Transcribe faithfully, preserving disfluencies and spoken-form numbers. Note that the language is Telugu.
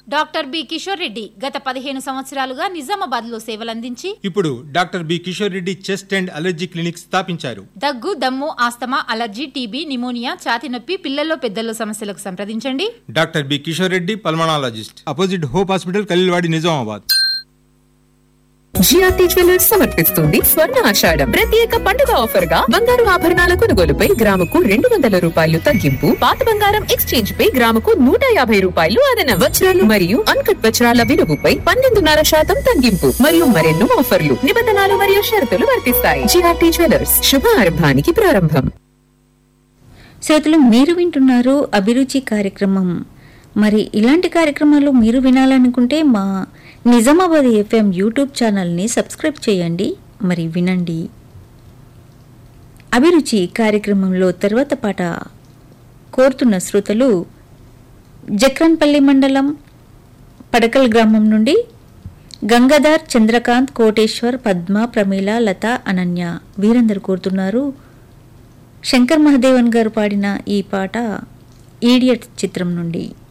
డాక్టర్ బి కిషోర్ రెడ్డి గత పదిహేను సంవత్సరాలుగా నిజామాబాద్ లో సేవలందించి ఇప్పుడు doctor B Kishore Reddy chest and allergy clinic స్థాపించారు. దగ్గు, దమ్ము, ఆస్తమా, అలర్జీ, టీబీ, నిమోనియా, ఛాతి నొప్పి, పిల్లల్లో పెద్దల్లో సమస్యలకు సంప్రదించండి. Doctor B Kishore Reddy pulmonologist, opposite hope hospital, Khaleelwadi, Nizamabad. GRT jewellers సమర్పిస్తుంది స్వర్ణ ఆషాఢం ప్రత్యేక పండుగ ఆఫర్ గా బంగారు ఆభరణాల కొనుగోలుపై గ్రాముకు రెండు వందల రూపాయలు తగ్గింపు, పాత బంగారం ఎక్స్చేంజ్ పై గ్రాముకు నూట యాభై రూపాయలు అదనం, వజ్రాలు మరియు అన్కట్ వజ్రాల విలువపై పన్నెండున్నర శాతం తగ్గింపు మరియు మరెన్నో ఆఫర్లు, నిబంధనలు మరియు షరతులు వర్తిస్తాయి. జిఆర్టీ జ్యువెలర్స్ శుభారంభానికి ప్రారంభం. శ్రోతలు, మీరు వింటున్నారు అభిరుచి కార్యక్రమం. మరి ఇలాంటి కార్యక్రమాలు మీరు వినాలనుకుంటే మా నిజామాబాద్ ఎఫ్ఎం యూట్యూబ్ ఛానల్ని సబ్స్క్రైబ్ చేయండి, మరి వినండి. అభిరుచి కార్యక్రమంలో తర్వాత పాట కోరుతున్న శ్రోతలు జక్రన్పల్లి మండలం పడకల్ గ్రామం నుండి గంగాధర్, చంద్రకాంత్, కోటేశ్వర్, పద్మ, ప్రమీల, లత, అనన్య వీరందరూ కోరుతున్నారు. శంకర్ మహదేవన్ గారు పాడిన ఈ పాట ఈడియట్ చిత్రం నుండి.